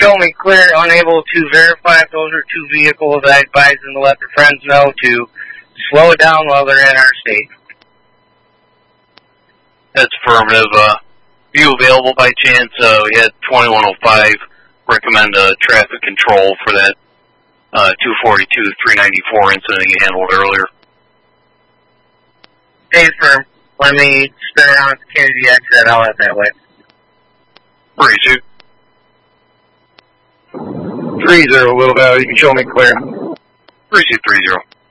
show me clear, unable to verify if those are two vehicles, I advise them to let their friends know to slow it down while they're in our state. That's affirmative. You available by chance? We had 2105 recommend traffic control for that 242-394 incident you handled earlier. Hey, firm. Let me spin around at the Kennedy exit. I'll head that way. 32. 30, Little Valley. You can show me clear. 3230.